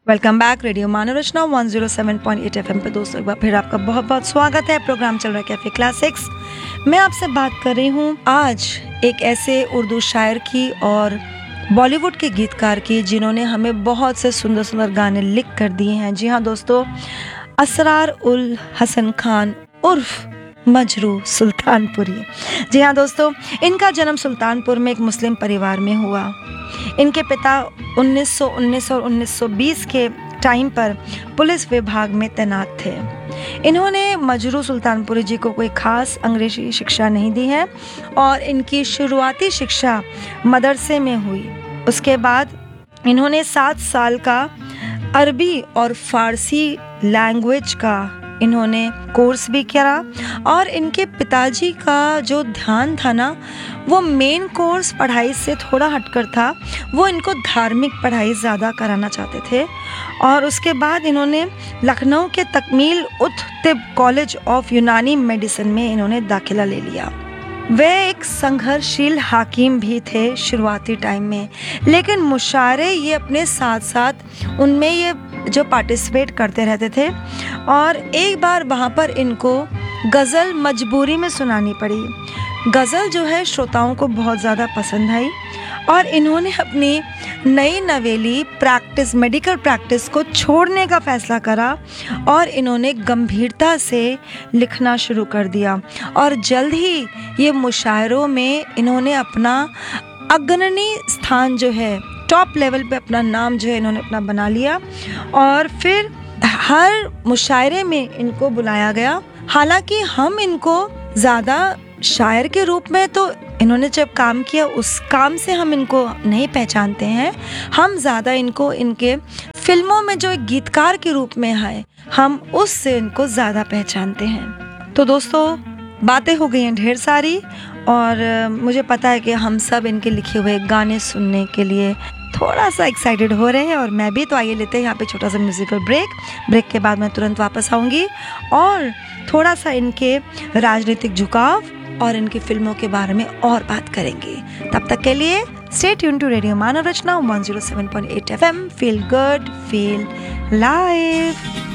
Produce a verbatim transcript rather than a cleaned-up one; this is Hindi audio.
Welcome back radio मानवरचना one zero seven point eight FM पे दोस्तों, एक बार फिर आपका बहुत बहुत स्वागत है। प्रोग्राम चल रहा है कैफे क्लासिक्स। मैं आपसे बात कर रही हूँ आज एक ऐसे उर्दू शायर की और बॉलीवुड के गीतकार की जिन्होंने हमें बहुत से सुंदर सुंदर गाने लिख कर दिए हैं। जी हाँ दोस्तों, असरार उल हसन खान उर्फ मजरू सुल्तानपुरी। जी हाँ दोस्तों, इनका जन्म सुल्तानपुर में एक मुस्लिम परिवार में हुआ। इनके पिता उन्नीस सौ उन्नीस और उन्नीस सौ बीस के टाइम पर पुलिस विभाग में तैनात थे। इन्होंने मजरू सुल्तानपुरी जी को कोई खास अंग्रेजी शिक्षा नहीं दी है और इनकी शुरुआती शिक्षा मदरसे में हुई। उसके बाद इन्होंने सात साल का अरबी और फारसी लैंग्वेज का इन्होंने कोर्स भी किया और इनके पिताजी का जो ध्यान था ना, वो मेन कोर्स पढ़ाई से थोड़ा हटकर था। वो इनको धार्मिक पढ़ाई ज़्यादा कराना चाहते थे और उसके बाद इन्होंने लखनऊ के तकमील उत तिब कॉलेज ऑफ यूनानी मेडिसिन में इन्होंने दाखिला ले लिया। वे एक संघर्षशील हाकिम भी थे शुरुआती टाइम में, लेकिन मुशायरे ये अपने साथ साथ उनमें ये जो पार्टिसिपेट करते रहते थे। और एक बार वहाँ पर इनको गज़ल मजबूरी में सुनानी पड़ी। गज़ल जो है श्रोताओं को बहुत ज़्यादा पसंद आई और इन्होंने अपनी नई नवेली प्रैक्टिस मेडिकल प्रैक्टिस को छोड़ने का फैसला करा और इन्होंने गंभीरता से लिखना शुरू कर दिया और जल्द ही ये मुशायरों में इन्होंने अपना अग्रणी स्थान जो है, टॉप लेवल पे अपना नाम जो है इन्होंने अपना बना लिया और फिर हर मुशायरे में इनको बुलाया गया। हालांकि हम इनको ज़्यादा शायर के रूप में तो इन्होंने जब काम किया उस काम से हम इनको नहीं पहचानते हैं, हम ज़्यादा इनको इनके फिल्मों में जो एक गीतकार के रूप में है हम उससे इनको ज़्यादा पहचानते हैं। तो दोस्तों, बातें हो गई हैं ढेर सारी और मुझे पता है कि हम सब इनके लिखे हुए गाने सुनने के लिए थोड़ा सा एक्साइटेड हो रहे हैं और मैं भी। तो आइए लेते हैं यहाँ पे छोटा सा म्यूजिकल ब्रेक। ब्रेक के बाद मैं तुरंत वापस आऊँगी और थोड़ा सा इनके राजनीतिक झुकाव और इनकी फिल्मों के बारे में और बात करेंगे। तब तक के लिए stay tune to radio Manav Rachna one zero seven point eight FM. Feel good, feel live.